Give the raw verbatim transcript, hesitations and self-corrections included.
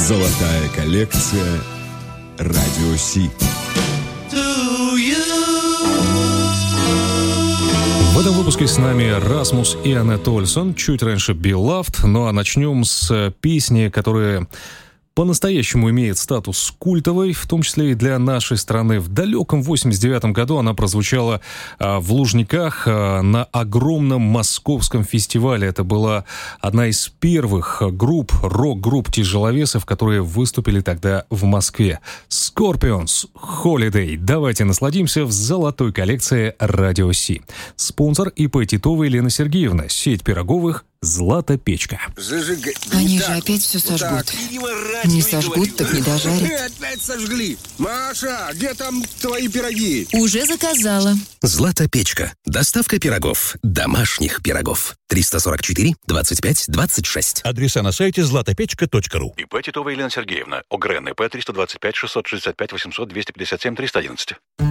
Золотая коллекция Радио Си. В этом выпуске с нами Расмус и Аннет Ольсон, чуть раньше Beloved. Ну а начнем с песни, которая по-настоящему имеет статус культовой, в том числе и для нашей страны. В далеком восемьдесят девятом году она прозвучала а, в Лужниках а, на огромном московском фестивале. Это была одна из первых групп, рок-групп тяжеловесов, которые выступили тогда в Москве. Scorpions Holiday. Давайте насладимся в золотой коллекции Радио Си. Спонсор ИП Титова Елена Сергеевна. Сеть пироговых «Злата печка». Зажигай. Они Вот же так, опять все вот сожгут. так. Не сожгут, так не дожарят. Э, опять сожгли. Маша, где там твои пироги? Уже заказала. «Злата печка». Доставка пирогов. Домашних пирогов. триста сорок четыре двадцать пять двадцать шесть. Адреса на сайте златопечка точка ру. ИП Титова Елена Сергеевна. ОГРН ИП триста двадцать пять шестьсот шестьдесят пять восемьсот двести пятьдесят семь триста одиннадцать.